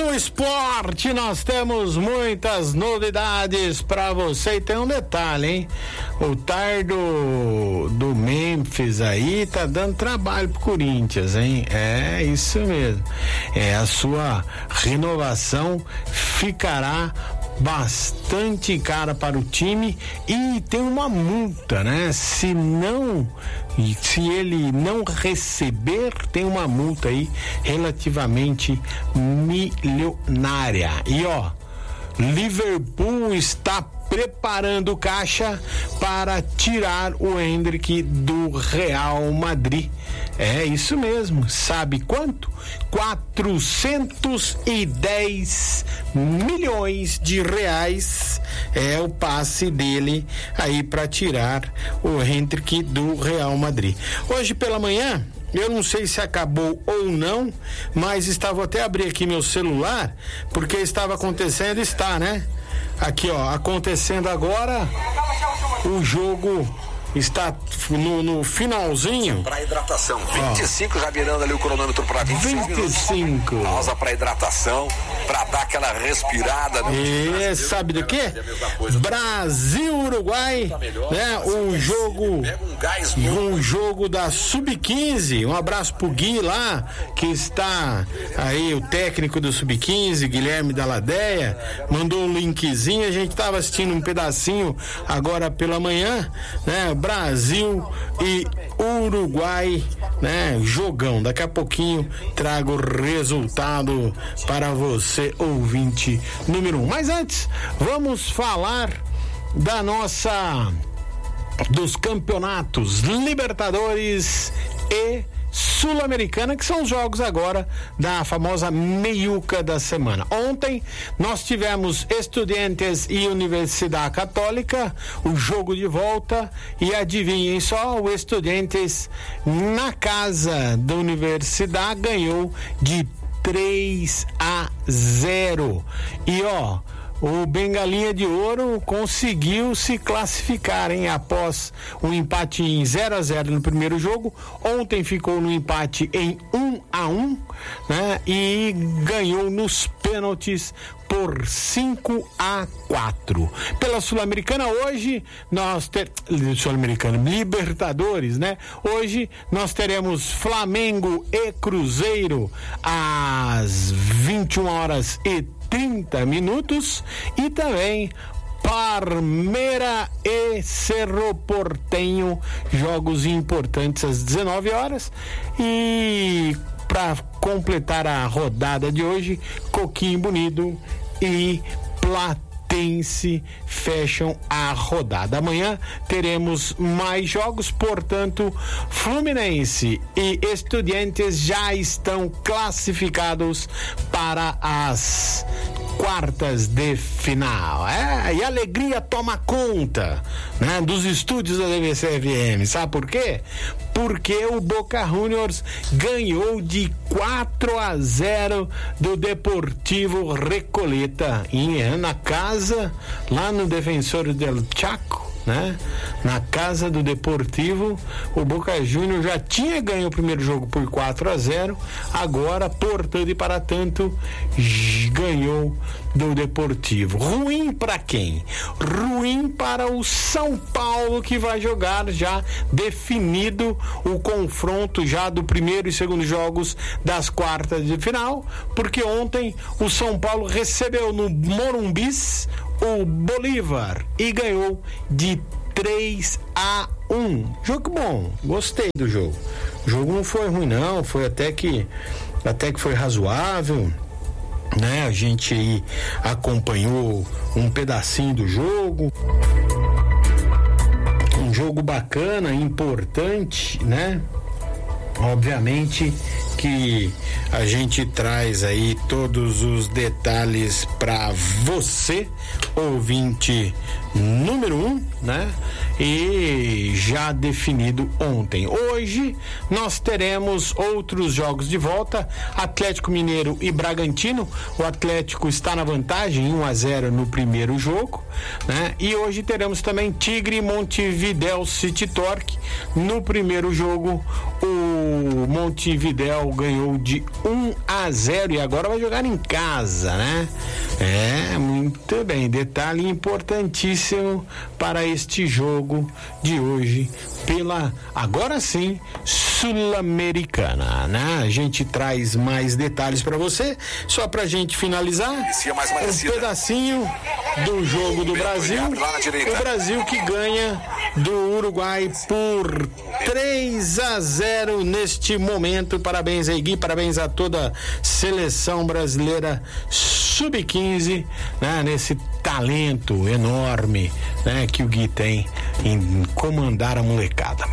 No esporte nós temos muitas novidades para você e tem um detalhe, hein? O Tardo do Memphis aí tá dando trabalho pro Corinthians, hein? É isso mesmo. A sua renovação ficará bastante cara para o time e tem uma multa, né? Se ele não receber, tem uma multa aí relativamente milionária. E Liverpool está preparando caixa para tirar o Endrick do Real Madrid. É isso mesmo. Sabe quanto? 410 milhões de reais é o passe dele aí para tirar o Endrick do Real Madrid. Hoje pela manhã, eu não sei se acabou ou não, mas vou até abrir aqui meu celular, porque estava acontecendo, né? Aqui, acontecendo agora, o jogo está no finalzinho. Para hidratação, 25, já virando ali o cronômetro para 25. Pausa para hidratação, para dar aquela respirada. E sabe do que? Brasil-Uruguai, né? Um jogo da Sub-15. Um abraço pro Gui lá, que está aí, o técnico do Sub-15, Guilherme Daladeia, mandou um linkzinho, a gente estava assistindo um pedacinho agora pela manhã, né? Brasil e Uruguai, né? Jogão. Daqui a pouquinho trago o resultado para você, ouvinte número 1. Mas antes, vamos falar dos campeonatos Libertadores e Sul-Americana, que são os jogos agora da famosa meiuca da semana. Ontem nós tivemos Estudiantes e Universidade Católica, o jogo de volta, e adivinhem só, o Estudiantes na casa da Universidade ganhou de 3-0. E o Bengalinha de Ouro conseguiu se classificar, hein? Após um empate em 0-0 no primeiro jogo, ontem ficou no empate em 1-1, né? E ganhou nos pênaltis por 5-4. Pela Sul-Americana, hoje Libertadores, né? Hoje nós teremos Flamengo e Cruzeiro às 21h30 e também Palmeiras e Cerro Porteño, jogos importantes às 19h. E para completar a rodada de hoje, Coquimbo Unido e Platense fecham a rodada. Amanhã teremos mais jogos, portanto, Fluminense e Estudiantes já estão classificados para as quartas de final. E a alegria toma conta, né, dos estúdios da DBC-FM. Sabe por quê? Porque o Boca Juniors ganhou de 4-0 do Deportivo Recoleta na casa, lá no Defensor del Chaco, né? Na casa do Deportivo. O Boca Juniors já tinha ganho o primeiro jogo por 4-0, agora, portanto e para tanto, ganhou do Deportivo. Ruim para quem? Ruim para o São Paulo, que vai jogar já definido o confronto já do primeiro e segundo jogos das quartas de final, porque ontem o São Paulo recebeu no Morumbis o Bolívar e ganhou de 3-1. Jogo bom, gostei do jogo. O jogo não foi ruim não, foi até que foi razoável, né? A gente aí acompanhou um pedacinho do jogo. Um jogo bacana, importante, né? Obviamente que a gente traz aí todos os detalhes para você, ouvinte número 1, né? E já definido ontem. Hoje nós teremos outros jogos de volta: Atlético Mineiro e Bragantino. O Atlético está na vantagem, 1-0 no primeiro jogo, né? E hoje teremos também Tigre e Montevidéu City Torque. No primeiro jogo, o Montevidéu ganhou de 1-0 e agora vai jogar em casa, né? Muito bem, detalhe importantíssimo para este jogo de hoje pela, agora sim, Sul-Americana, né? A gente traz mais detalhes para você, só pra gente finalizar um pedacinho do jogo do Brasil, o Brasil que ganha do Uruguai por 3-0 neste momento. Parabéns aí, Gui, parabéns a toda a seleção brasileira sub-15, né, nesse talento enorme, né, que o Gui tem em comandar a molecada.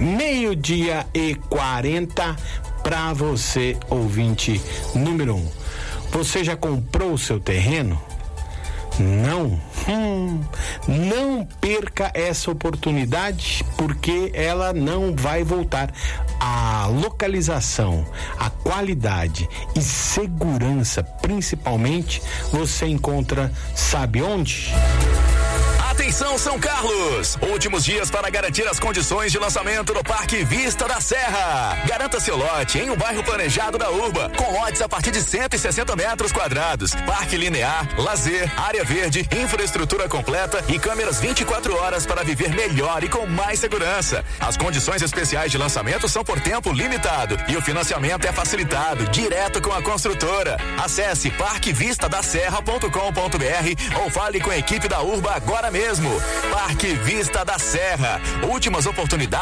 12:40 para você, ouvinte número 1. Você já comprou o seu terreno? Não? Não perca essa oportunidade, porque ela não vai voltar. A localização, a qualidade e segurança, principalmente, você encontra, sabe onde? Atenção, São Carlos! Últimos dias para garantir as condições de lançamento do Parque Vista da Serra. Garanta seu lote em um bairro planejado da Urba, com lotes a partir de 160 metros quadrados. Parque linear, lazer, área verde, infraestrutura completa e câmeras 24 horas para viver melhor e com mais segurança. As condições especiais de lançamento são por tempo limitado e o financiamento é facilitado direto com a construtora. Acesse parquevistadaserra.com.br ou fale com a equipe da Urba agora mesmo. Parque Vista da Serra. Últimas oportunidades